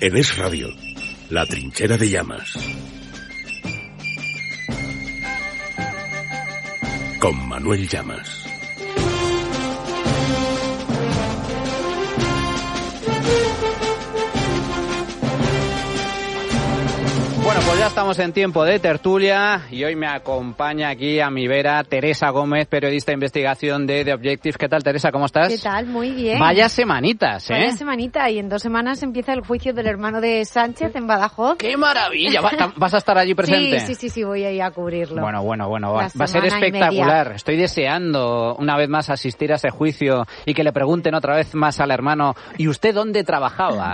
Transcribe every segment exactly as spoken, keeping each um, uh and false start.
En Es Radio, La Trinchera de Llamas. Con Manuel Llamas. Bueno, pues ya estamos en tiempo de tertulia y hoy me acompaña aquí a mi vera Teresa Gómez, periodista de investigación de The Objective. ¿Qué tal, Teresa? ¿Cómo estás? ¿Qué tal? Muy bien. Vaya semanitas, ¿eh? Vaya semanita, y en dos semanas empieza el juicio del hermano de Sánchez en Badajoz. ¡Qué maravilla! ¿Vas a estar allí presente? Sí, sí, sí, sí, voy a ir a cubrirlo. Bueno, bueno, bueno, va, va a ser espectacular. Estoy deseando una vez más asistir a ese juicio y que le pregunten otra vez más al hermano, ¿y usted dónde trabajaba?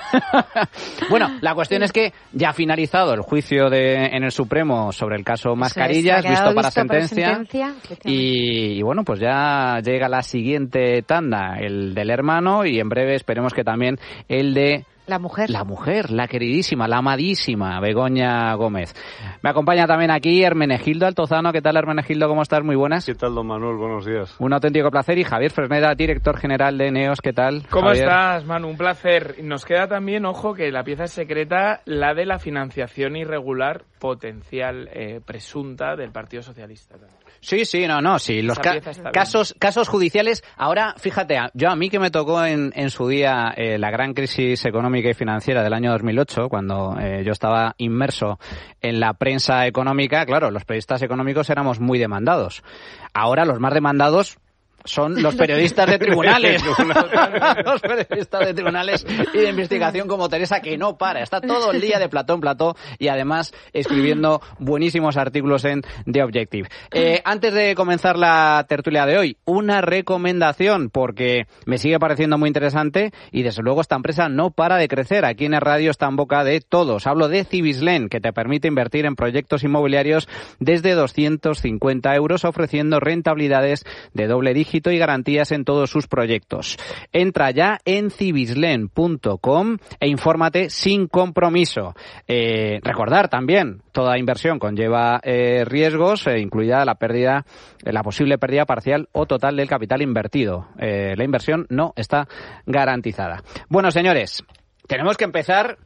Bueno, la cuestión es que ya ha finalizado el juicio de, en el Supremo sobre el caso Mascarillas, es, visto, visto para sentencia, para sentencia y, y bueno, pues ya llega la siguiente tanda, el del hermano, y en breve esperemos que también el de La mujer. La mujer, la queridísima, la amadísima Begoña Gómez. Me acompaña también aquí Hermenegildo Altozano. ¿Qué tal, Hermenegildo? ¿Cómo estás? Muy buenas. ¿Qué tal, don Manuel? Buenos días. Un auténtico placer. Y Javier Fresneda, director general de Neos. ¿Qué tal, ¿Cómo Javier? estás, Manu? Un placer. Nos queda también, ojo, que la pieza secreta, la de la financiación irregular potencial, eh, presunta, del Partido Socialista. Sí, sí, no, no, sí. Los ca casos casos judiciales. Ahora, fíjate, yo a mí que me tocó en, en su día eh, la gran crisis económica y financiera del año dos mil ocho, cuando eh, yo estaba inmerso en la prensa económica, claro, los periodistas económicos éramos muy demandados. Ahora los más demandados son los periodistas de tribunales. Los periodistas de tribunales y de investigación como Teresa, que no para. Está todo el día de plató en plató y además escribiendo buenísimos artículos en The Objective. Eh, antes de comenzar la tertulia de hoy, una recomendación, porque me sigue pareciendo muy interesante y desde luego esta empresa no para de crecer. Aquí en el radio está en boca de todos. Hablo de Cibislen, que te permite invertir en proyectos inmobiliarios desde doscientos cincuenta euros, ofreciendo rentabilidades de doble dígito y garantías en todos sus proyectos. Entra ya en cibislen punto com e infórmate sin compromiso. Eh, recordar también, toda inversión conlleva eh, riesgos, eh, incluida la pérdida, eh, la posible pérdida parcial o total del capital invertido. Eh, la inversión no está garantizada. Bueno, señores, tenemos que empezar.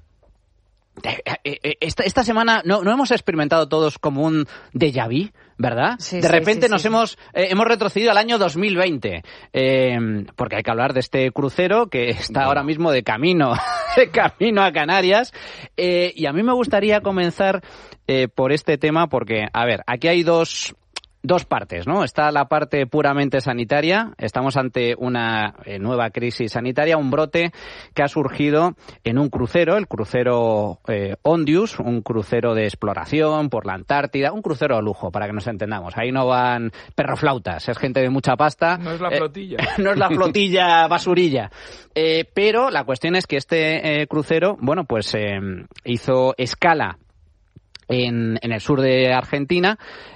Esta, esta semana no, no hemos experimentado todos como un déjà vu, ¿verdad? Sí, de sí, repente sí, nos sí. hemos eh, hemos retrocedido al año dos mil veinte, eh, porque hay que hablar de este crucero que está ahora mismo de camino de camino a Canarias, eh, y a mí me gustaría comenzar eh, por este tema porque, a ver, aquí hay dos Dos partes, ¿no? Está la parte puramente sanitaria. Estamos ante una eh, nueva crisis sanitaria, un brote que ha surgido en un crucero, el crucero eh, Ondius, un crucero de exploración por la Antártida, un crucero de lujo, para que nos entendamos. Ahí no van perroflautas, es gente de mucha pasta. No es la flotilla. Eh, no es la flotilla basurilla. Eh, pero la cuestión es que este eh, crucero, bueno, pues eh, hizo escala en, en el sur de Argentina.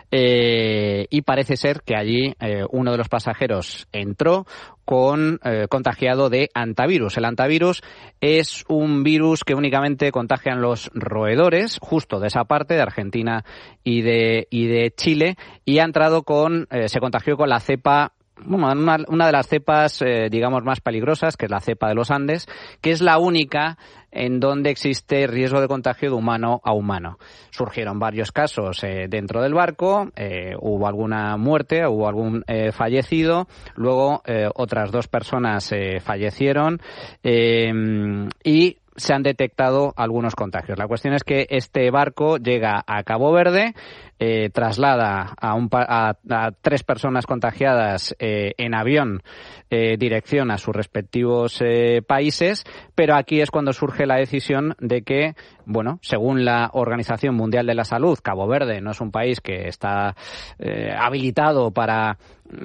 Eh, y parece ser que allí eh, uno de los pasajeros entró con eh, contagiado de hantavirus. El hantavirus es un virus que únicamente contagian los roedores, justo de esa parte de Argentina y de y de Chile, y ha entrado con eh, se contagió con la cepa, bueno, una, una de las cepas, eh, digamos, más peligrosas, que es la cepa de los Andes, que es la única en donde existe riesgo de contagio de humano a humano. Surgieron varios casos eh, dentro del barco, eh, hubo alguna muerte, hubo algún eh, fallecido, luego eh, otras dos personas eh, fallecieron eh, y se han detectado algunos contagios. La cuestión es que este barco llega a Cabo Verde, eh, traslada a, un pa a, a tres personas contagiadas eh, en avión, eh, dirección a sus respectivos eh, países, pero aquí es cuando surge la decisión de que, bueno, según la Organización Mundial de la Salud, Cabo Verde no es un país que está eh, habilitado para,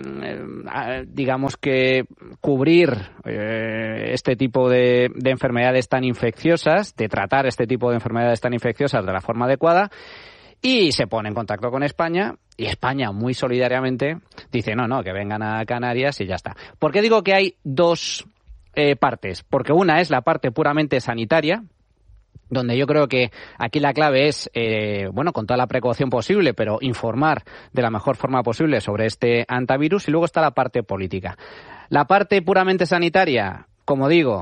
eh, digamos que, cubrir eh, este tipo de, de enfermedades tan infecciosas, de tratar este tipo de enfermedades tan infecciosas de la forma adecuada, y se pone en contacto con España, y España, muy solidariamente, dice no, no, que vengan a Canarias y ya está. ¿Por qué digo que hay dos eh, partes? Porque una es la parte puramente sanitaria, donde yo creo que aquí la clave es, eh, bueno, con toda la precaución posible, pero informar de la mejor forma posible sobre este hantavirus, y luego está la parte política. La parte puramente sanitaria, como digo,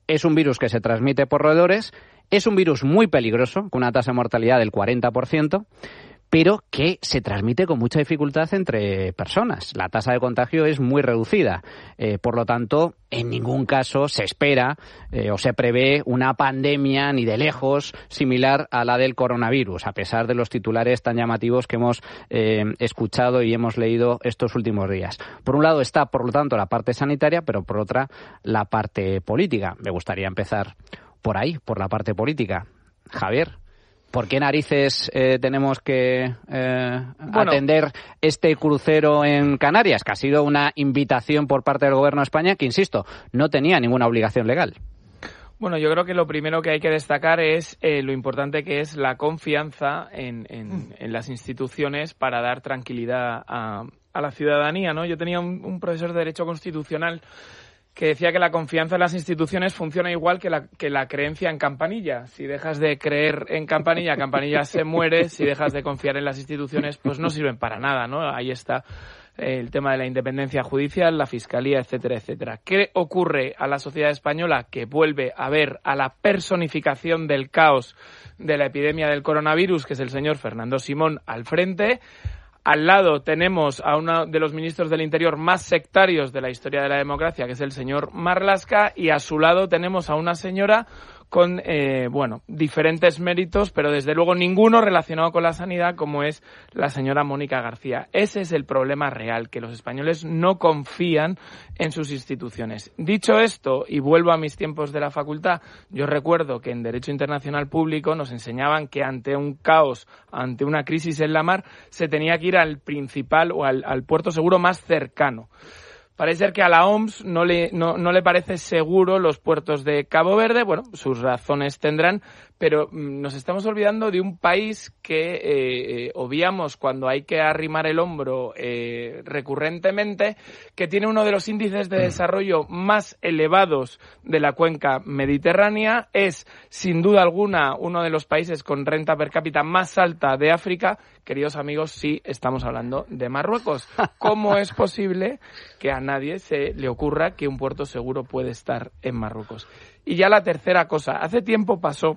es un virus que se transmite por roedores, es un virus muy peligroso, con una tasa de mortalidad del cuarenta por ciento, pero que se transmite con mucha dificultad entre personas. La tasa de contagio es muy reducida. Eh, por lo tanto, en ningún caso se espera eh, o se prevé una pandemia ni de lejos similar a la del coronavirus, a pesar de los titulares tan llamativos que hemos eh, escuchado y hemos leído estos últimos días. Por un lado está, por lo tanto, la parte sanitaria, pero por otra, la parte política. Me gustaría empezar por ahí, por la parte política. Javier, ¿por qué narices eh, tenemos que eh, bueno, atender este crucero en Canarias? Que ha sido una invitación por parte del Gobierno de España que, insisto, no tenía ninguna obligación legal. Bueno, yo creo que lo primero que hay que destacar es eh, lo importante que es la confianza en, en, en las instituciones para dar tranquilidad a, a la ciudadanía, ¿no? Yo tenía un, un profesor de Derecho Constitucional que decía que la confianza en las instituciones funciona igual que la, que la creencia en Campanilla. Si dejas de creer en Campanilla, Campanilla se muere. Si dejas de confiar en las instituciones, pues no sirven para nada, ¿no? Ahí está el tema de la independencia judicial, la fiscalía, etcétera, etcétera. ¿Qué ocurre a la sociedad española? Que vuelve a ver a la personificación del caos de la epidemia del coronavirus, que es el señor Fernando Simón, al frente. Al lado tenemos a uno de los ministros del Interior más sectarios de la historia de la democracia, que es el señor Marlaska, y a su lado tenemos a una señora con, eh, bueno, diferentes méritos, pero desde luego ninguno relacionado con la sanidad, como es la señora Mónica García. Ese es el problema real, que los españoles no confían en sus instituciones. Dicho esto, y vuelvo a mis tiempos de la facultad, yo recuerdo que en Derecho Internacional Público nos enseñaban que ante un caos, ante una crisis en la mar, se tenía que ir al principal o al, al puerto seguro más cercano. Parece ser que a la O M S no le, no, no le parece seguro los puertos de Cabo Verde. Bueno, sus razones tendrán, pero nos estamos olvidando de un país que eh, eh, obviamos cuando hay que arrimar el hombro eh, recurrentemente, que tiene uno de los índices de desarrollo más elevados de la cuenca mediterránea, es sin duda alguna uno de los países con renta per cápita más alta de África. Queridos amigos, sí estamos hablando de Marruecos. ¿Cómo es posible que a nadie se le ocurra que un puerto seguro puede estar en Marruecos? Y ya la tercera cosa, hace tiempo pasó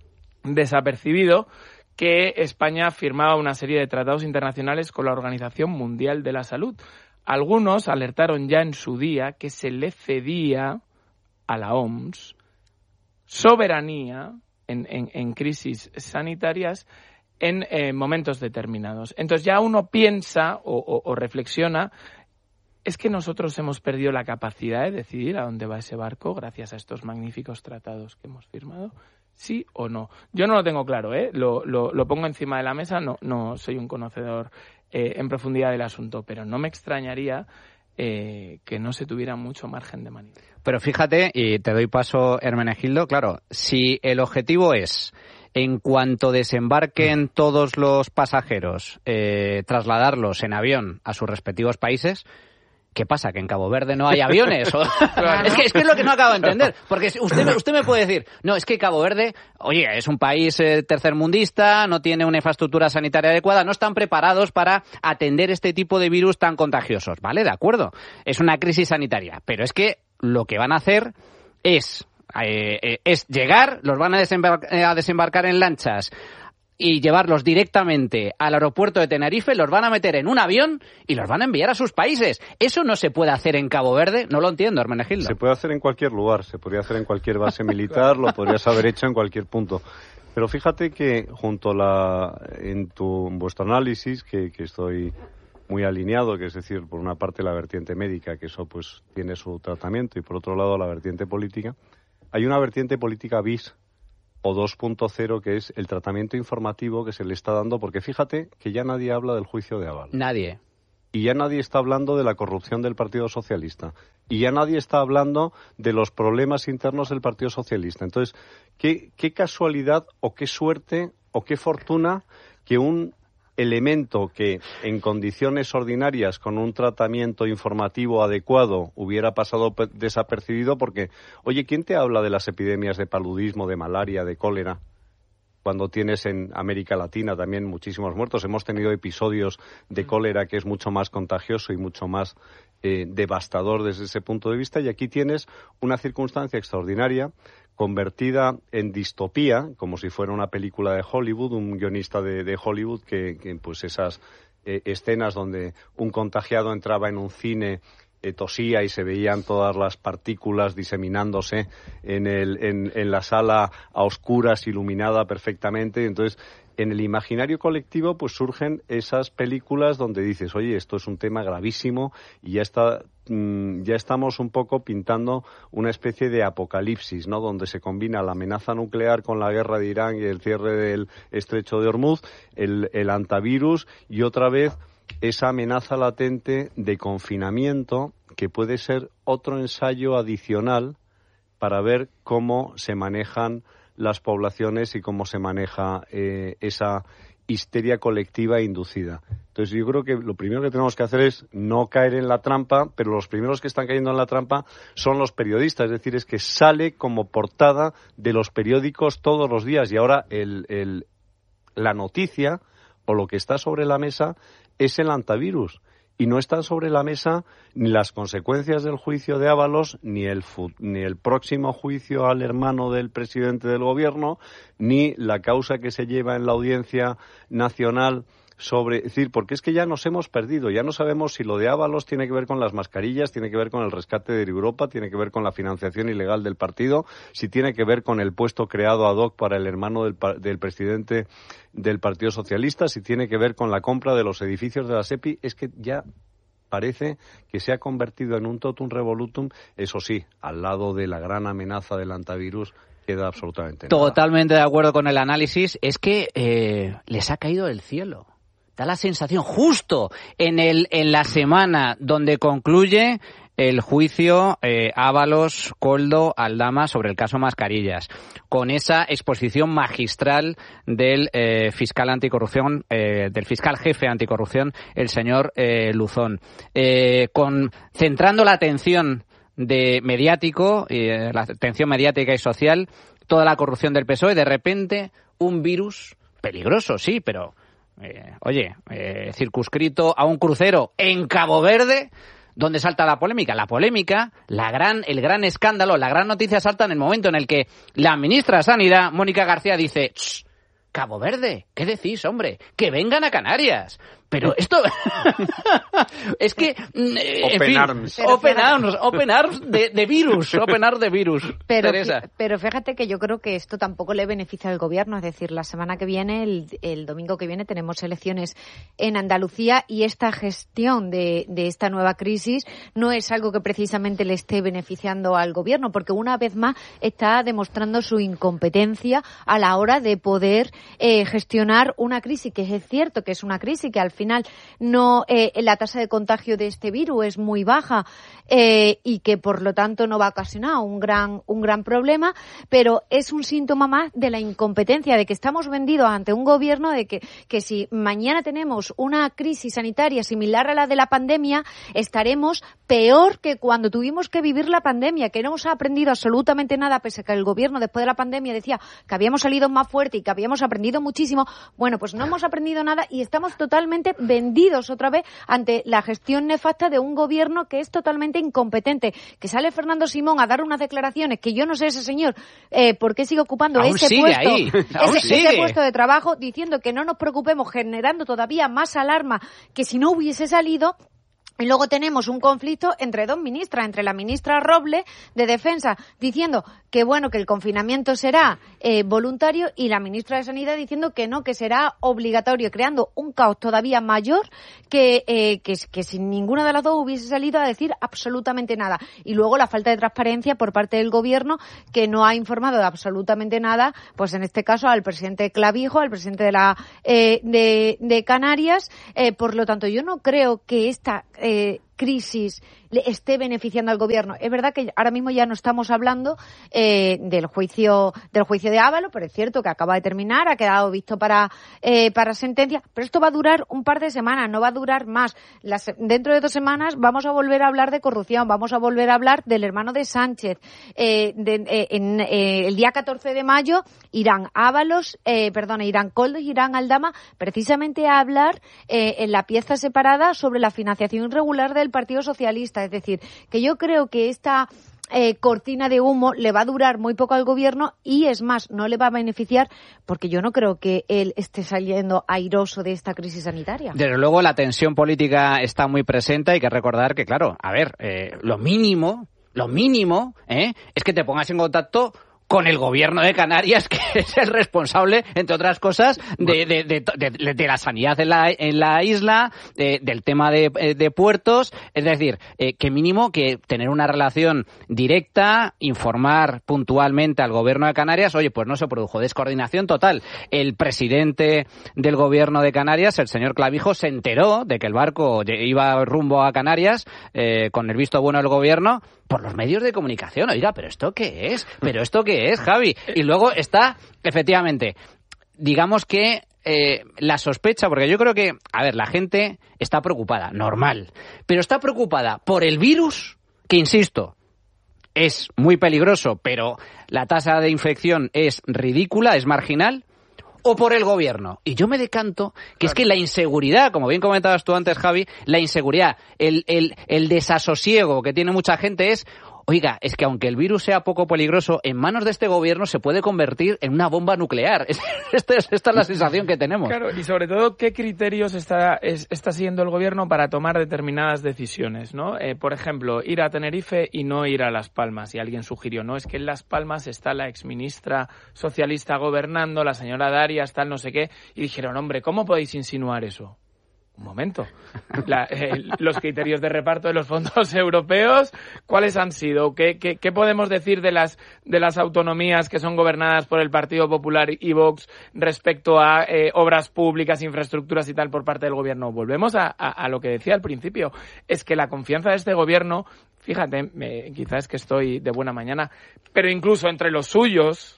desapercibido que España firmaba una serie de tratados internacionales con la Organización Mundial de la Salud. Algunos alertaron ya en su día que se le cedía a la O M S soberanía en, en, en crisis sanitarias en eh, momentos determinados. Entonces ya uno piensa o, o, o reflexiona, ¿es que nosotros hemos perdido la capacidad de decidir a dónde va ese barco gracias a estos magníficos tratados que hemos firmado? ¿Sí o no? Yo no lo tengo claro, ¿eh? Lo, lo, lo pongo encima de la mesa, no, no soy un conocedor eh, en profundidad del asunto, pero no me extrañaría eh, que no se tuviera mucho margen de maniobra. Pero fíjate, y te doy paso, Hermenegildo, claro, si el objetivo es, en cuanto desembarquen todos los pasajeros, eh, trasladarlos en avión a sus respectivos países, ¿qué pasa? ¿Que en Cabo Verde no hay aviones? Claro. Es que, es que es lo que no acabo de entender. Porque usted, usted me puede decir, no, es que Cabo Verde, oye, es un país eh, tercermundista, no tiene una infraestructura sanitaria adecuada, no están preparados para atender este tipo de virus tan contagiosos. Vale, de acuerdo. Es una crisis sanitaria. Pero es que lo que van a hacer es, eh, eh, es llegar, los van a, desembar- a desembarcar en lanchas y llevarlos directamente al aeropuerto de Tenerife, los van a meter en un avión y los van a enviar a sus países. ¿Eso no se puede hacer en Cabo Verde? No lo entiendo, Hermenegildo. Se puede hacer en cualquier lugar, se podría hacer en cualquier base militar, lo podrías haber hecho en cualquier punto. Pero fíjate que junto a la, en, tu, en vuestro análisis, que, que estoy muy alineado, que es decir, por una parte la vertiente médica, que eso pues tiene su tratamiento, y por otro lado la vertiente política, hay una vertiente política bis, o dos punto cero, que es el tratamiento informativo que se le está dando, porque fíjate que ya nadie habla del juicio de aval. Nadie. Y ya nadie está hablando de la corrupción del Partido Socialista. Y ya nadie está hablando de los problemas internos del Partido Socialista. Entonces, qué, qué casualidad o qué suerte o qué fortuna que un elemento que en condiciones ordinarias con un tratamiento informativo adecuado hubiera pasado pe- desapercibido, porque, oye, ¿quién te habla de las epidemias de paludismo, de malaria, de cólera? Cuando tienes en América Latina también muchísimos muertos. Hemos tenido episodios de cólera que es mucho más contagioso y mucho más eh, devastador desde ese punto de vista. Y aquí tienes una circunstancia extraordinaria convertida en distopía, como si fuera una película de Hollywood, un guionista de, de Hollywood que, que pues esas eh, escenas donde un contagiado entraba en un cine, eh, tosía y se veían todas las partículas diseminándose en, el, en, en la sala a oscuras, iluminada perfectamente. Entonces, en el imaginario colectivo pues surgen esas películas donde dices, oye, esto es un tema gravísimo y ya está, mmm, ya estamos un poco pintando una especie de apocalipsis, ¿no? Donde se combina la amenaza nuclear con la guerra de Irán y el cierre del estrecho de Hormuz, el, el antivirus y otra vez esa amenaza latente de confinamiento que puede ser otro ensayo adicional para ver cómo se manejan las poblaciones y cómo se maneja eh, esa histeria colectiva inducida. Entonces yo creo que lo primero que tenemos que hacer es no caer en la trampa, pero los primeros que están cayendo en la trampa son los periodistas, es decir, es que sale como portada de los periódicos todos los días y ahora el, el, la noticia o lo que está sobre la mesa es el antivirus. Y no están sobre la mesa ni las consecuencias del juicio de Ábalos, ni el, ni el próximo juicio al hermano del presidente del gobierno, ni la causa que se lleva en la Audiencia Nacional sobre... Es decir, porque es que ya nos hemos perdido, ya no sabemos si lo de Ábalos tiene que ver con las mascarillas, tiene que ver con el rescate de Europa, tiene que ver con la financiación ilegal del partido, si tiene que ver con el puesto creado ad hoc para el hermano del, del presidente del Partido Socialista, si tiene que ver con la compra de los edificios de la SEPI. Es que ya parece que se ha convertido en un totum revolutum, eso sí, al lado de la gran amenaza del antivirus queda absolutamente nada. Totalmente de acuerdo con el análisis. Es que eh, les ha caído del cielo. Da la sensación, justo en el en la semana donde concluye el juicio eh, Ábalos, Koldo, Aldama sobre el caso Mascarillas, con esa exposición magistral del eh, fiscal anticorrupción, eh, del fiscal jefe anticorrupción, el señor eh, Luzón, eh, con centrando la atención de mediático, eh, la atención mediática y social, toda la corrupción del P S O E, de repente un virus peligroso, sí, pero Eh, oye, eh, circunscrito a un crucero en Cabo Verde, ¿dónde salta la polémica? La polémica, la gran, el gran escándalo, la gran noticia salta en el momento en el que la ministra de Sanidad, Mónica García, dice: Cabo Verde, ¿qué decís, hombre? ¡Que vengan a Canarias! Pero esto... es que... Eh, open en fin, arms. Open arms, open arms de, de virus, open arms de virus. Pero, Teresa. pero fíjate que yo creo que esto tampoco le beneficia al gobierno. Es decir, la semana que viene, el, el domingo que viene, tenemos elecciones en Andalucía y esta gestión de, de esta nueva crisis no es algo que precisamente le esté beneficiando al gobierno, porque una vez más está demostrando su incompetencia a la hora de poder eh, gestionar una crisis, que es cierto que es una crisis, que al final no eh, la tasa de contagio de este virus es muy baja eh, y que por lo tanto no va a ocasionar un gran un gran problema, pero es un síntoma más de la incompetencia, de que estamos vendidos ante un gobierno de que, que si mañana tenemos una crisis sanitaria similar a la de la pandemia, estaremos peor que cuando tuvimos que vivir la pandemia, que no hemos aprendido absolutamente nada, pese a que el gobierno después de la pandemia decía que habíamos salido más fuerte y que habíamos aprendido muchísimo. Bueno, pues no hemos aprendido nada y estamos totalmente vendidos otra vez ante la gestión nefasta de un gobierno que es totalmente incompetente, que sale Fernando Simón a dar unas declaraciones que yo no sé ese señor eh, por qué sigue ocupando Aún ese sigue puesto ahí. Aún ese, sigue. ese puesto de trabajo, diciendo que no nos preocupemos, generando todavía más alarma que si no hubiese salido. Y luego tenemos un conflicto entre dos ministras, entre la ministra Robles de Defensa diciendo que bueno, que el confinamiento será eh, voluntario, y la ministra de Sanidad diciendo que no, que será obligatorio, creando un caos todavía mayor que, eh, que, que si ninguna de las dos hubiese salido a decir absolutamente nada. Y luego la falta de transparencia por parte del gobierno, que no ha informado de absolutamente nada, pues en este caso al presidente Clavijo, al presidente de la eh, de, de Canarias. Eh, por lo tanto, yo no creo que esta Eh, crisis le esté beneficiando al gobierno. Es verdad que ahora mismo ya no estamos hablando eh, del juicio del juicio de Ábalos, pero es cierto que acaba de terminar, ha quedado visto para eh, para sentencia, pero esto va a durar un par de semanas, no va a durar más. Las, dentro de dos semanas vamos a volver a hablar de corrupción, vamos a volver a hablar del hermano de Sánchez. Eh, de, eh, en, eh, el día catorce de mayo irán Ábalos, eh, perdón, irán Koldo y irán Aldama precisamente a hablar eh, en la pieza separada sobre la financiación irregular de del Partido Socialista. Es decir, que yo creo que esta eh, cortina de humo le va a durar muy poco al gobierno y, es más, no le va a beneficiar porque yo no creo que él esté saliendo airoso de esta crisis sanitaria. Desde luego la tensión política está muy presente. Hay que recordar que, claro, a ver, eh, lo mínimo, lo mínimo, ¿eh? es que te pongas en contacto con el gobierno de Canarias, que es el responsable, entre otras cosas, de, de, de, de, de la sanidad en la, en la isla, de, del tema de, de puertos. Es decir, eh, que mínimo que tener una relación directa, informar puntualmente al gobierno de Canarias. Oye, pues no se produjo descoordinación total. El presidente del gobierno de Canarias, el señor Clavijo, se enteró de que el barco iba rumbo a Canarias eh, con el visto bueno del gobierno por los medios de comunicación. Oiga, ¿pero esto qué es? ¿Pero esto qué es, Javi? Y luego está, efectivamente, digamos que eh, la sospecha, porque yo creo que, a ver, la gente está preocupada, normal, pero está preocupada por el virus, que insisto, es muy peligroso, pero la tasa de infección es ridícula, es marginal, o por el gobierno. Y yo me decanto que claro. es que la inseguridad, como bien comentabas tú antes, Javi, la inseguridad, el, el, el desasosiego que tiene mucha gente es, oiga, es que aunque el virus sea poco peligroso, en manos de este gobierno se puede convertir en una bomba nuclear. Esta es, esta es la sensación que tenemos. Claro, y sobre todo, ¿qué criterios está, es, está siguiendo el gobierno para tomar determinadas decisiones, ¿no? Eh, por ejemplo, ir a Tenerife y no ir a Las Palmas. Y alguien sugirió, no, es que en Las Palmas está la exministra socialista gobernando, la señora Darias, tal, no sé qué. Y dijeron, hombre, ¿cómo podéis insinuar eso? Un momento. La, eh, los criterios de reparto de los fondos europeos, ¿cuáles han sido? ¿Qué, qué, qué podemos decir de las de las autonomías que son gobernadas por el Partido Popular y Vox respecto a eh, obras públicas, infraestructuras y tal por parte del gobierno? Volvemos a, a, a lo que decía al principio. Es que la confianza de este gobierno, fíjate, me, quizás que estoy de buena mañana, pero incluso entre los suyos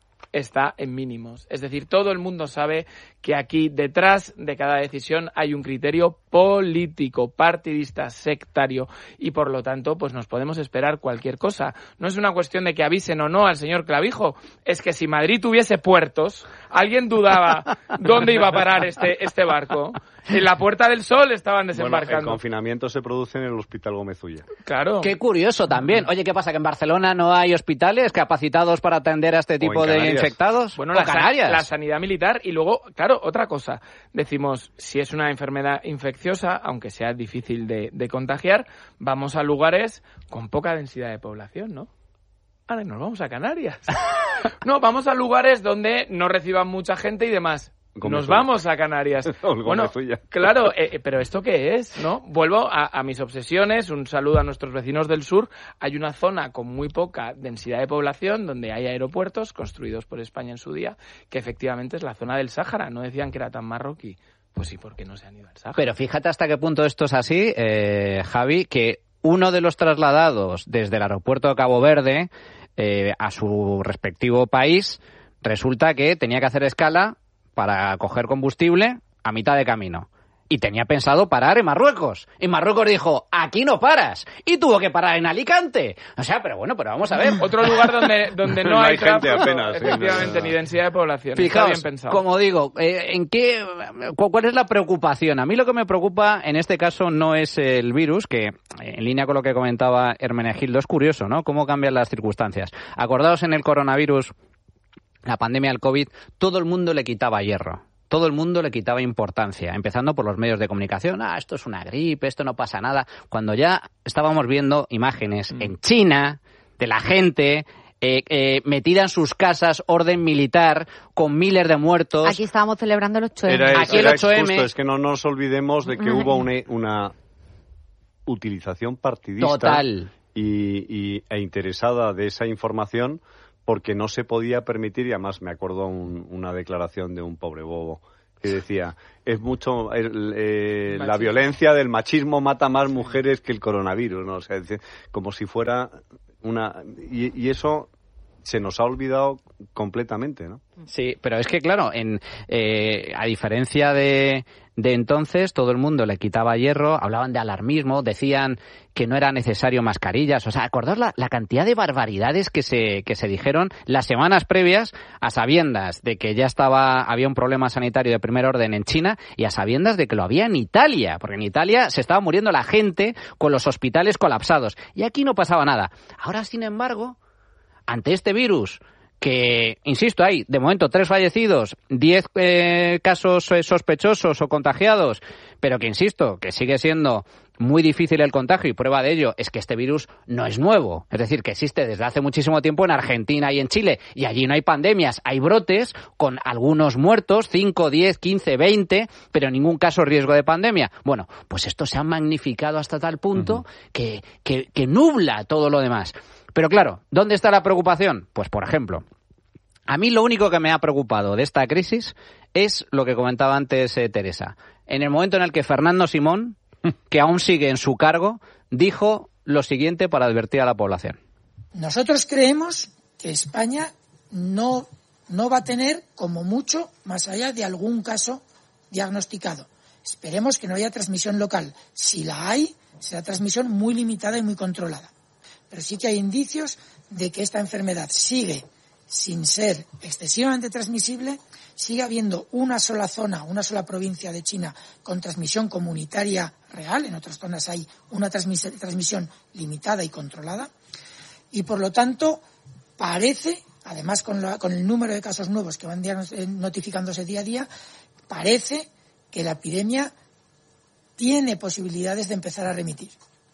está en mínimos. Es decir, todo el mundo sabe que aquí detrás de cada decisión hay un criterio político, partidista, sectario y por lo tanto pues nos podemos esperar cualquier cosa. No es una cuestión de que avisen o no al señor Clavijo, es que si Madrid tuviese puertos, alguien dudaba dónde iba a parar este, este barco. En la Puerta del Sol estaban desembarcando. Bueno, el confinamiento se produce en el Hospital Gómez Ulla. Claro. Qué curioso también. Oye, ¿qué pasa? ¿Que en Barcelona no hay hospitales capacitados para atender a este tipo de infectados? Bueno, ¿O la, Canarias? la sanidad militar y luego, claro, otra cosa. Decimos, si es una enfermedad infecciosa, aunque sea difícil de, de contagiar, vamos a lugares con poca densidad de población, ¿no? Ahora nos vamos a Canarias. No, vamos a lugares donde no reciban mucha gente y demás. Nos vamos a Canarias. Bueno, claro, eh, pero ¿esto qué es? ¿No? Vuelvo a, a mis obsesiones. Un saludo a nuestros vecinos del sur. Hay una zona con muy poca densidad de población donde hay aeropuertos construidos por España en su día, que efectivamente es la zona del Sáhara. No decían que era tan marroquí. Pues sí, ¿por qué no se han ido al Sáhara? Pero fíjate hasta qué punto esto es así, eh, Javi, que uno de los trasladados desde el aeropuerto de Cabo Verde eh, a su respectivo país resulta que tenía que hacer escala para coger combustible a mitad de camino. Y tenía pensado parar en Marruecos. Y Marruecos dijo, aquí no paras. Y tuvo que parar en Alicante. O sea, pero bueno, pero vamos a ver. Otro lugar donde, donde no, no hay, hay gente tráfico, apenas. Efectivamente, Sí, no, ni densidad de población. Fijaos, Está bien pensado. Como digo, eh, ¿en qué, ¿cuál es la preocupación? A mí lo que me preocupa en este caso no es el virus, que en línea con lo que comentaba Hermenegildo, es curioso, ¿no? Cómo cambian las circunstancias. Acordaos en el coronavirus, la pandemia del COVID, todo el mundo le quitaba hierro. Todo el mundo le quitaba importancia, empezando por los medios de comunicación. Ah, esto es una gripe, esto no pasa nada. Cuando ya estábamos viendo imágenes mm. en China de la gente eh, eh, metida en sus casas, orden militar, con miles de muertos. Aquí estábamos celebrando el ocho eme. Era, Aquí era el ocho eme. Justo, es que no nos olvidemos de que hubo una, una utilización partidista total y, y, e interesada de esa información, porque no se podía permitir, y además me acuerdo un, una declaración de un pobre bobo que decía, es mucho el, eh, la violencia del machismo mata más mujeres que el coronavirus, ¿no? O sea, como si fuera una... Y, y eso se nos ha olvidado completamente, ¿no? Sí, pero es que, claro, en eh, a diferencia de, de entonces, todo el mundo le quitaba hierro, hablaban de alarmismo, decían que no era necesario mascarillas. O sea, acordaos la, la cantidad de barbaridades que se, que se dijeron las semanas previas, a sabiendas de que ya estaba había un problema sanitario de primer orden en China y a sabiendas de que lo había en Italia, porque en Italia se estaba muriendo la gente con los hospitales colapsados. Y aquí no pasaba nada. Ahora, sin embargo, ante este virus, que, insisto, hay de momento tres fallecidos, diez eh, casos eh, sospechosos o contagiados, pero que, insisto, que sigue siendo muy difícil el contagio, y prueba de ello es que este virus no es nuevo. Es decir, que existe desde hace muchísimo tiempo en Argentina y en Chile, y allí no hay pandemias, hay brotes con algunos muertos, cinco, diez, quince, veinte, pero ningún caso riesgo de pandemia. Bueno, pues esto se ha magnificado hasta tal punto uh-huh. que, que, que nubla todo lo demás. Pero claro, ¿dónde está la preocupación? Pues, por ejemplo, a mí lo único que me ha preocupado de esta crisis es lo que comentaba antes eh, Teresa. En el momento en el que Fernando Simón, que aún sigue en su cargo, dijo lo siguiente para advertir a la población. Nosotros creemos que España no, no va a tener, como mucho, más allá de algún caso diagnosticado. Esperemos que no haya transmisión local. Si la hay, será transmisión muy limitada y muy controlada. Pero sí que hay indicios de que esta enfermedad sigue sin ser excesivamente transmisible, sigue habiendo una sola zona, una sola provincia de China con transmisión comunitaria real, en otras zonas hay una transmis- transmisión limitada y controlada, y por lo tanto parece, además con, la, con el número de casos nuevos que van notificándose día a día, parece que la epidemia tiene posibilidades de empezar a remitir.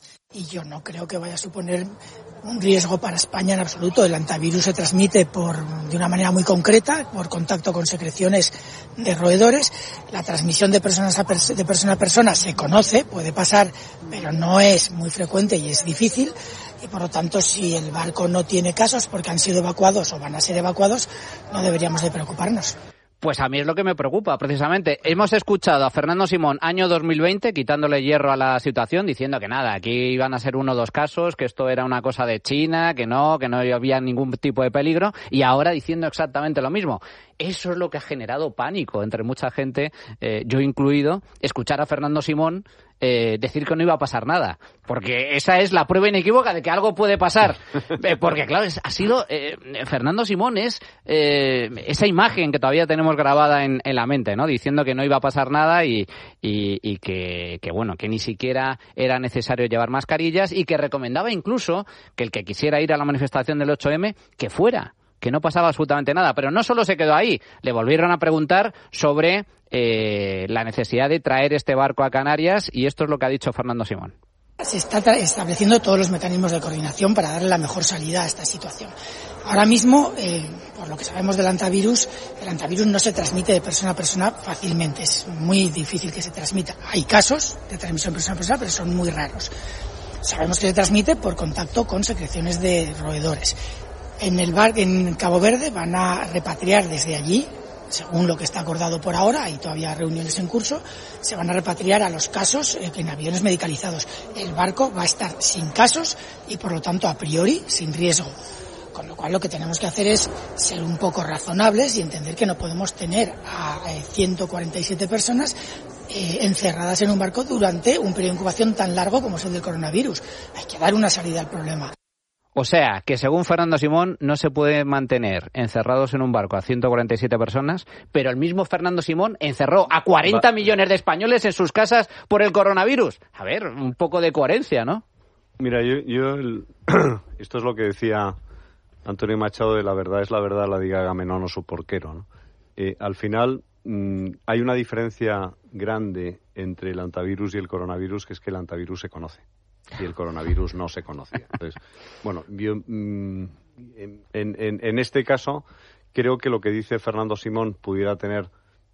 Y yo no creo que vaya a suponer un riesgo para España en absoluto. El hantavirus se transmite por, de una manera muy concreta, por contacto con secreciones de roedores. La transmisión de, personas a pers- de persona a persona se conoce, puede pasar, pero no es muy frecuente y es difícil. Y por lo tanto, si el barco no tiene casos porque han sido evacuados o van a ser evacuados, no deberíamos de preocuparnos. Pues a mí es lo que me preocupa, precisamente. Hemos escuchado a Fernando Simón, año dos mil veinte, quitándole hierro a la situación, diciendo que nada, aquí iban a ser uno o dos casos, que esto era una cosa de China, que no, que no había ningún tipo de peligro, y ahora diciendo exactamente lo mismo. Eso es lo que ha generado pánico entre mucha gente, eh, yo incluido, escuchar a Fernando Simón eh, decir que no iba a pasar nada, porque esa es la prueba inequívoca de que algo puede pasar. Eh, porque claro, es, ha sido eh, Fernando Simón es eh, esa imagen que todavía tenemos grabada en, en la mente, ¿no? Diciendo que no iba a pasar nada y, y, y que, que bueno, que ni siquiera era necesario llevar mascarillas, y que recomendaba incluso que el que quisiera ir a la manifestación del ocho eme, que fuera, que no pasaba absolutamente nada. Pero no solo se quedó ahí, le volvieron a preguntar sobre eh, la necesidad de traer este barco a Canarias, y esto es lo que ha dicho Fernando Simón. Se está estableciendo todos los mecanismos de coordinación para darle la mejor salida a esta situación. Ahora mismo, eh, por lo que sabemos del hantavirus, el hantavirus no se transmite de persona a persona fácilmente. Es muy difícil que se transmita. Hay casos de transmisión de persona a persona, pero son muy raros. Sabemos que se transmite por contacto con secreciones de roedores. En el bar, en Cabo Verde, van a repatriar desde allí, según lo que está acordado por ahora, hay todavía reuniones en curso, se van a repatriar a los casos eh, en aviones medicalizados. El barco va a estar sin casos y, por lo tanto, a priori, sin riesgo. Con lo cual, lo que tenemos que hacer es ser un poco razonables y entender que no podemos tener a eh, ciento cuarenta y siete personas eh, encerradas en un barco durante un periodo de incubación tan largo como es el del coronavirus. Hay que dar una salida al problema. O sea, que según Fernando Simón no se puede mantener encerrados en un barco a ciento cuarenta y siete personas, pero el mismo Fernando Simón encerró a cuarenta millones de españoles en sus casas por el coronavirus. A ver, un poco de coherencia, ¿no? Mira, yo, yo el, esto es lo que decía Antonio Machado de la verdad es la verdad, la diga Agamenón o su porquero, ¿no? Eh, al final mmm, hay una diferencia grande entre el hantavirus y el coronavirus, que es que el hantavirus se conoce y el coronavirus no se conocía. Entonces, bueno, yo, mmm, en, en, en este caso creo que lo que dice Fernando Simón pudiera tener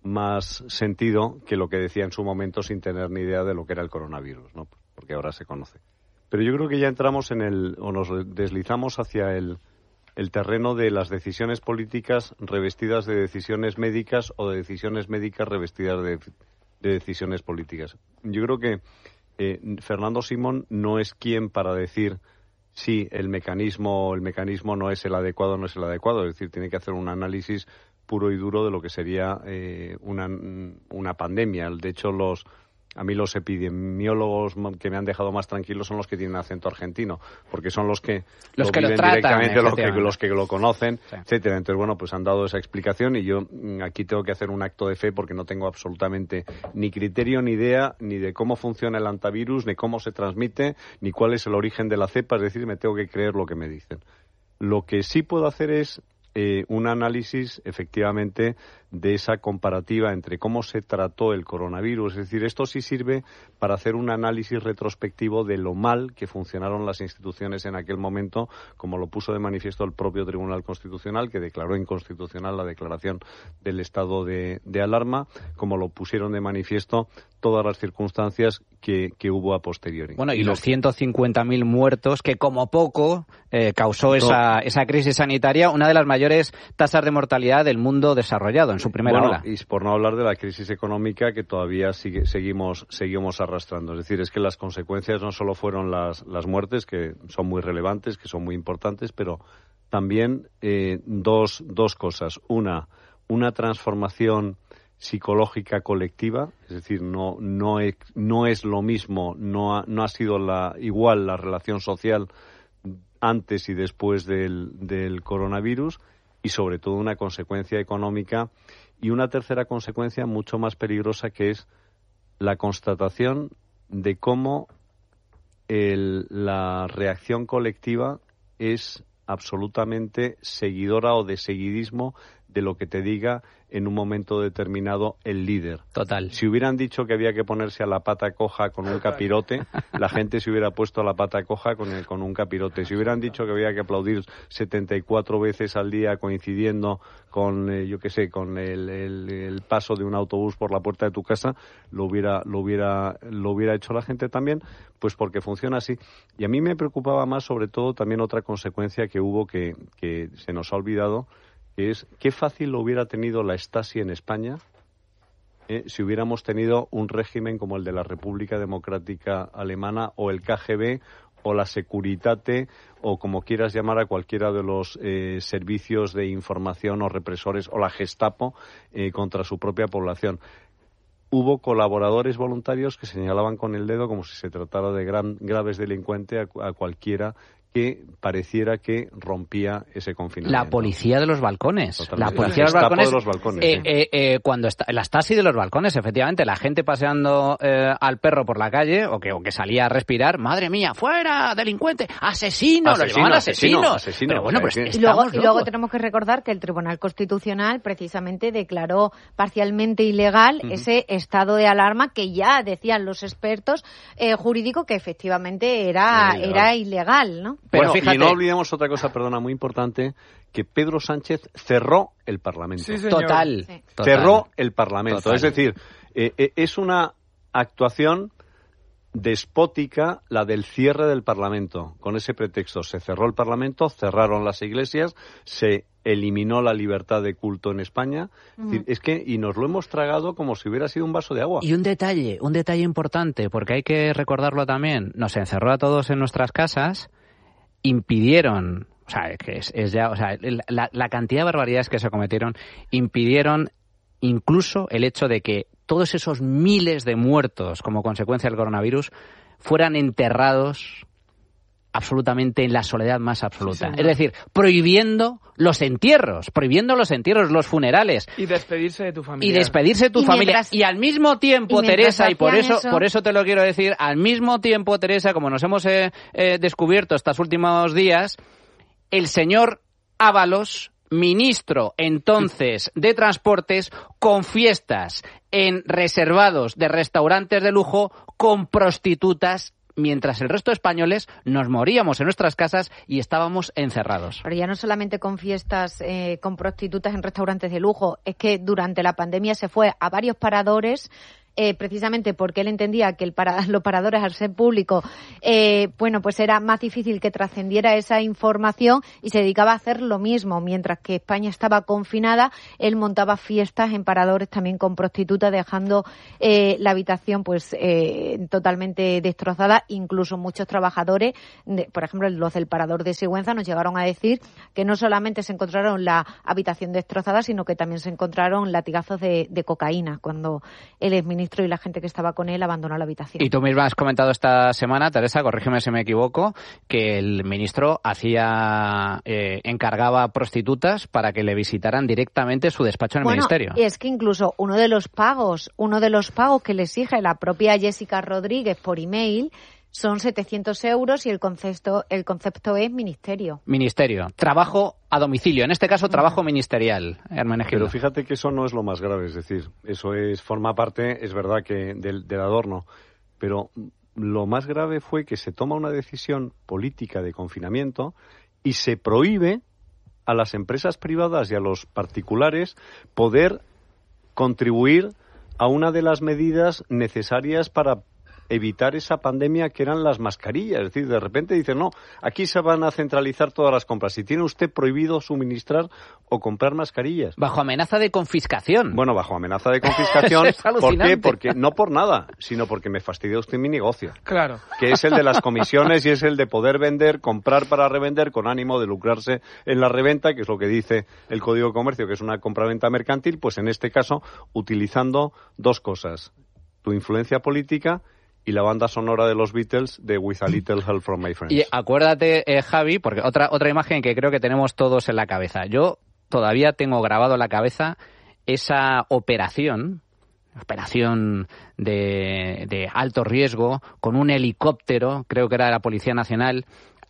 más sentido que lo que decía en su momento sin tener ni idea de lo que era el coronavirus, ¿no? Porque ahora se conoce. Pero yo creo que ya entramos en el, o nos deslizamos hacia el, el terreno de las decisiones políticas revestidas de decisiones médicas o de decisiones médicas revestidas de, de decisiones políticas. Yo creo que Eh, Fernando Simón no es quien para decir sí, el mecanismo, el mecanismo no es el adecuado, no es el adecuado. Es decir, tiene que hacer un análisis puro y duro de lo que sería eh, una, una pandemia. De hecho, los a mí los epidemiólogos que me han dejado más tranquilos son los que tienen acento argentino, porque son los que los lo que viven lo tratan, directamente, los que, los que lo conocen, sí. etcétera. Entonces, bueno, pues han dado esa explicación y yo aquí tengo que hacer un acto de fe porque no tengo absolutamente ni criterio ni idea ni de cómo funciona el antivirus, ni cómo se transmite, ni cuál es el origen de la cepa, es decir, me tengo que creer lo que me dicen. Lo que sí puedo hacer es eh, un análisis, efectivamente, de esa comparativa entre cómo se trató el coronavirus. Es decir, esto sí sirve para hacer un análisis retrospectivo de lo mal que funcionaron las instituciones en aquel momento, como lo puso de manifiesto el propio Tribunal Constitucional, que declaró inconstitucional la declaración del estado de, de alarma, como lo pusieron de manifiesto todas las circunstancias que, que hubo a posteriori. Bueno, y, y los ciento cincuenta mil muertos que, como poco, eh, causó esa, esa crisis sanitaria, una de las mayores tasas de mortalidad del mundo desarrollado en su primera bueno, ola. Y por no hablar de la crisis económica que todavía sigue, seguimos, seguimos arrastrando. Es decir, es que las consecuencias no solo fueron las, las muertes, que son muy relevantes, que son muy importantes, pero también eh, dos, dos cosas. Una, una transformación psicológica colectiva, es decir, no no es, no es lo mismo, no ha, no ha sido la igual la relación social antes y después del, del coronavirus, y sobre todo una consecuencia económica, y una tercera consecuencia mucho más peligrosa, que es la constatación de cómo el, la reacción colectiva es absolutamente seguidora o de seguidismo de lo que te diga en un momento determinado el líder. Total. Si hubieran dicho que había que ponerse a la pata coja con un capirote, la gente se hubiera puesto a la pata coja con, el, con un capirote. Si hubieran dicho que había que aplaudir setenta y cuatro veces al día coincidiendo con, eh, yo qué sé, con el, el, el paso de un autobús por la puerta de tu casa, lo hubiera, lo hubiera, lo hubiera hecho la gente también, pues porque funciona así. Y a mí me preocupaba más, sobre todo, también otra consecuencia que hubo que, que se nos ha olvidado, que es qué fácil lo hubiera tenido la Stasi en España eh, si hubiéramos tenido un régimen como el de la República Democrática Alemana, o el K G B, o la Securitate, o como quieras llamar a cualquiera de los eh, servicios de información o represores, o la Gestapo, eh, contra su propia población. Hubo colaboradores voluntarios que señalaban con el dedo como si se tratara de gran, graves delincuentes a, a cualquiera que pareciera que rompía ese confinamiento. La policía de los balcones. Totalmente. La policía la de los balcones. De los balcones eh, sí. eh, eh, cuando está, la Stasi de los balcones, efectivamente, la gente paseando eh, al perro por la calle, o que, o que salía a respirar, madre mía, fuera, delincuente, asesino, asesino lo llamaban asesino. asesino, asesino. Pero bueno, o sea, pues y luego, locos. y luego tenemos que recordar que el Tribunal Constitucional precisamente declaró parcialmente ilegal uh-huh. ese estado de alarma que ya decían los expertos eh, jurídicos que efectivamente era, era ilegal, era ilegal, ¿no? Pero bueno, fíjate, y no olvidemos otra cosa, perdona, muy importante, que Pedro Sánchez cerró el Parlamento. Sí, total, sí. total. Cerró el Parlamento. Total. Es decir, eh, eh, es una actuación despótica la del cierre del Parlamento. Con ese pretexto se cerró el Parlamento, cerraron las iglesias, se eliminó la libertad de culto en España. Uh-huh. Es decir, es que, y nos lo hemos tragado como si hubiera sido un vaso de agua. Y un detalle, un detalle importante, porque hay que recordarlo también, nos encerró a todos en nuestras casas, impidieron, o sea, que es, es ya, o sea, la, la cantidad de barbaridades que se cometieron impidieron incluso el hecho de que todos esos miles de muertos como consecuencia del coronavirus fueran enterrados absolutamente en la soledad más absoluta. Sí, es decir, prohibiendo los entierros, prohibiendo los entierros, los funerales. Y despedirse de tu familia. Y despedirse de tu y familia. Mientras, y al mismo tiempo, y Teresa, y por eso, eso... por eso te lo quiero decir, al mismo tiempo, Teresa, como nos hemos eh, eh, descubierto estos últimos días, el señor Ábalos, ministro entonces de Transportes, con fiestas en reservados de restaurantes de lujo con prostitutas, mientras el resto de españoles nos moríamos en nuestras casas y estábamos encerrados. Pero ya no solamente con fiestas eh, con prostitutas en restaurantes de lujo, es que durante la pandemia se fue a varios paradores eh, precisamente porque él entendía que el para, los paradores, al ser públicos, eh, bueno, pues era más difícil que trascendiera esa información y se dedicaba a hacer lo mismo. Mientras que España estaba confinada, él montaba fiestas en paradores también con prostitutas, dejando eh, la habitación pues eh, totalmente destrozada. Incluso muchos trabajadores, de, por ejemplo, los del parador de Sigüenza, nos llegaron a decir que no solamente se encontraron la habitación destrozada, sino que también se encontraron latigazos de, de cocaína cuando el exministro y la gente que estaba con él abandonó la habitación. Y tú misma has comentado esta semana, Teresa, corrígeme si me equivoco, que el ministro hacía eh, encargaba a prostitutas para que le visitaran directamente su despacho en el bueno, ministerio. Y es que incluso uno de los pagos, uno de los pagos que le exige la propia Jessica Rodríguez por email son setecientos euros y el concepto, el concepto es ministerio. Ministerio. Trabajo a domicilio. En este caso, trabajo ministerial, Hermenegildo. Pero fíjate que eso no es lo más grave. Es decir, eso es forma parte, es verdad, que del, del adorno. Pero lo más grave fue que se toma una decisión política de confinamiento y se prohíbe a las empresas privadas y a los particulares poder contribuir a una de las medidas necesarias para evitar esa pandemia, que eran las mascarillas. Es decir, de repente dicen, no, aquí se van a centralizar todas las compras. Si tiene usted prohibido suministrar o comprar mascarillas. Bajo amenaza de confiscación. Bueno, bajo amenaza de confiscación. ¿Por qué? Porque no por nada, sino porque me fastidia usted mi negocio. Claro. Que es el de las comisiones y es el de poder vender, comprar para revender con ánimo de lucrarse en la reventa, que es lo que dice el Código de Comercio, que es una compraventa mercantil, pues en este caso utilizando dos cosas: tu influencia política y la banda sonora de los Beatles de With a Little Help from My Friends. Y acuérdate, eh, Javi, porque otra otra imagen que creo que tenemos todos en la cabeza. Yo todavía tengo grabado en la cabeza esa operación, operación de, de alto riesgo, con un helicóptero, creo que era de la Policía Nacional,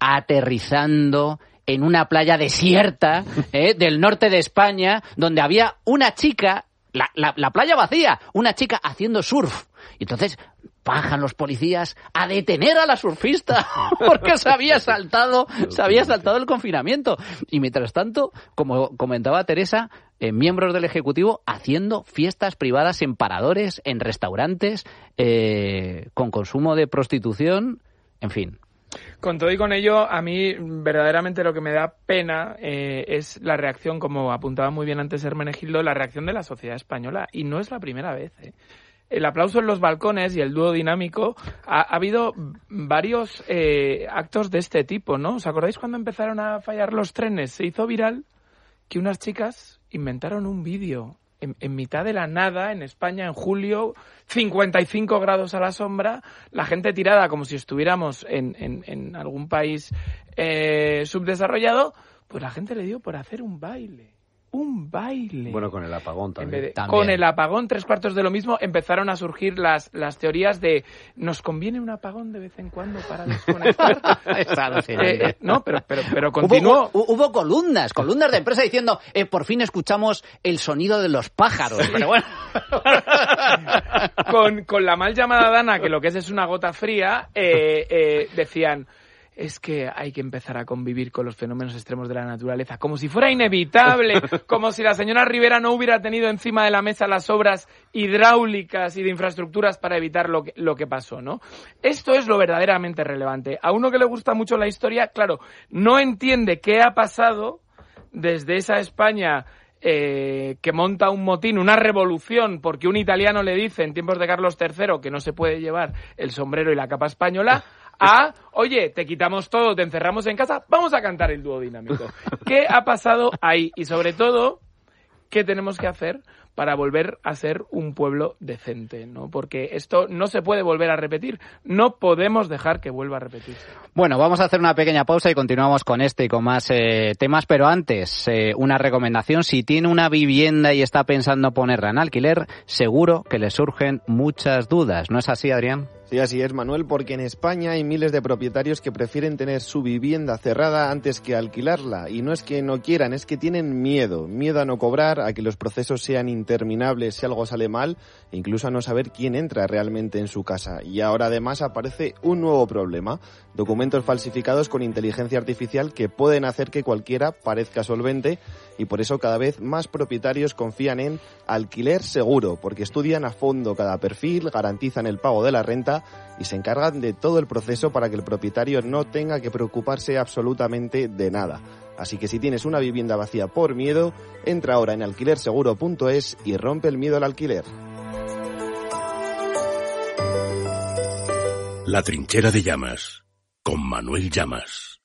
aterrizando en una playa desierta eh, del norte de España, donde había una chica, la, la, la playa vacía, una chica haciendo surf. Y entonces bajan los policías a detener a la surfista porque se había saltado, se había saltado el confinamiento. Y mientras tanto, como comentaba Teresa, eh, miembros del Ejecutivo haciendo fiestas privadas en paradores, en restaurantes, eh, con consumo de prostitución, en fin. Con todo y con ello, a mí verdaderamente lo que me da pena eh, es la reacción, como apuntaba muy bien antes Hermenegildo, la reacción de la sociedad española. Y no es la primera vez, ¿eh? El aplauso en los balcones y el dúo dinámico, ha, ha habido varios eh, actos de este tipo, ¿no? ¿Os acordáis cuando empezaron a fallar los trenes? Se hizo viral que unas chicas inventaron un vídeo en, en mitad de la nada, en España, en julio, cincuenta y cinco grados a la sombra, la gente tirada como si estuviéramos en, en, en algún país eh, subdesarrollado, pues la gente le dio por hacer un baile. Un baile. Bueno, con el apagón también. De, también. Con el apagón, tres cuartos de lo mismo, empezaron a surgir las, las teorías de nos conviene un apagón de vez en cuando para desconectar. eh, no, pero, pero, pero continuó. Hubo, hubo columnas, columnas de empresa diciendo eh, por fin escuchamos el sonido de los pájaros. Pero bueno. con, con la mal llamada Dana, que lo que es es una gota fría, eh, eh, decían... es que hay que empezar a convivir con los fenómenos extremos de la naturaleza, como si fuera inevitable, como si la señora Rivera no hubiera tenido encima de la mesa las obras hidráulicas y de infraestructuras para evitar lo que, lo que pasó, ¿no? Esto es lo verdaderamente relevante. A uno que le gusta mucho la historia, claro, no entiende qué ha pasado desde esa España eh, que monta un motín, una revolución, porque un italiano le dice en tiempos de Carlos tercero que no se puede llevar el sombrero y la capa española, a, oye, te quitamos todo, te encerramos en casa, vamos a cantar el dúo dinámico. ¿Qué ha pasado ahí? Y sobre todo, ¿qué tenemos que hacer para volver a ser un pueblo decente, ¿no? Porque esto no se puede volver a repetir. No podemos dejar que vuelva a repetirse. Bueno, vamos a hacer una pequeña pausa y continuamos con este y con más eh, temas, pero antes, eh, una recomendación. Si tiene una vivienda y está pensando ponerla en alquiler, seguro que le surgen muchas dudas. ¿No es así, Adrián? Sí, así es, Manuel, porque en España hay miles de propietarios que prefieren tener su vivienda cerrada antes que alquilarla. Y no es que no quieran, es que tienen miedo. Miedo a no cobrar, a que los procesos sean interminables si algo sale mal, e incluso a no saber quién entra realmente en su casa. Y ahora además aparece un nuevo problema. Documentos falsificados con inteligencia artificial que pueden hacer que cualquiera parezca solvente, y por eso cada vez más propietarios confían en Alquiler Seguro, porque estudian a fondo cada perfil, garantizan el pago de la renta y se encargan de todo el proceso para que el propietario no tenga que preocuparse absolutamente de nada. Así que si tienes una vivienda vacía por miedo, entra ahora en alquiler seguro punto es y rompe el miedo al alquiler. La Trinchera de Llamas, con Manuel Llamas.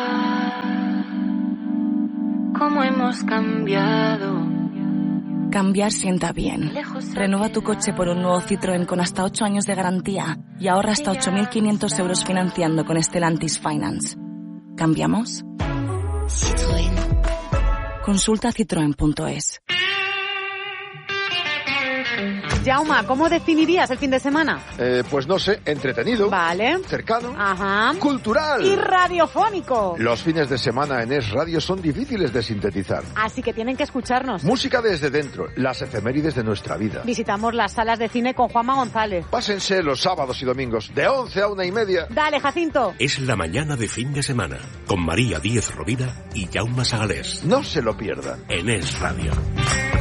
¿Cómo hemos cambiado? Cambiar sienta bien. Renueva tu coche por un nuevo Citroën con hasta ocho años de garantía y ahorra hasta ocho mil quinientos euros financiando con Stellantis Finance. ¿Cambiamos? Citroën. Consulta citroen punto es. Jauma, ¿cómo definirías el fin de semana? Eh, pues no sé, entretenido. Vale. Cercano. Ajá. Cultural. Y radiofónico. Los fines de semana en Es Radio son difíciles de sintetizar. Así que tienen que escucharnos. Música desde dentro, las efemérides de nuestra vida. Visitamos las salas de cine con Juanma González. Pásense los sábados y domingos, de once a una y media. Dale, Jacinto. Es la mañana de fin de semana, con María Díez Rovira y Jaume Sagalés. No se lo pierdan. En Es Radio.